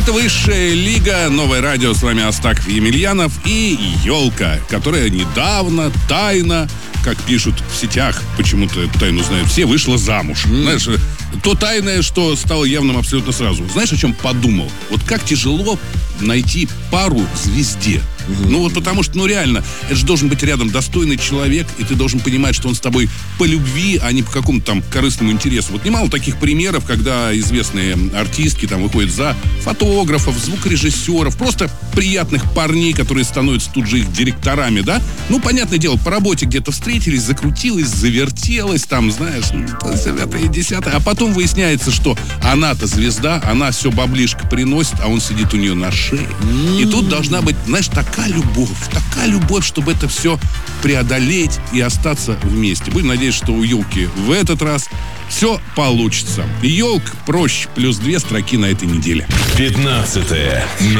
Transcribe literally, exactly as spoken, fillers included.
Высшая лига, новое радио, с вами Астахов Емельянов и елка, которая недавно тайно, как пишут в сетях, почему-то эту тайну знают все, вышла замуж. Mm. Знаешь, то тайное, что стало явным абсолютно сразу. Знаешь, о чем подумал? Вот как тяжело найти пару звезде. Mm-hmm. Ну вот потому что, ну реально, это же должен быть рядом достойный человек, и ты должен понимать, что он с тобой по любви, а не по какому-то там корыстному интересу. Вот немало таких примеров, когда известные артистки там выходят за фотографов, звукорежиссеров, просто приятных парней, которые становятся тут же их директорами, да? Ну, понятное дело, по работе где-то встретились, закрутилось, завертелось, там, знаешь, девятое, десятое, а потом выясняется, что она-то звезда, она все баблишко приносит, а он сидит у нее на шее. И тут должна быть, знаешь, такая любовь, такая любовь, чтобы это все преодолеть и остаться вместе. Будем надеяться, что у елки в этот раз все получится. Елк проще, плюс две строки на этой неделе. пятнадцатое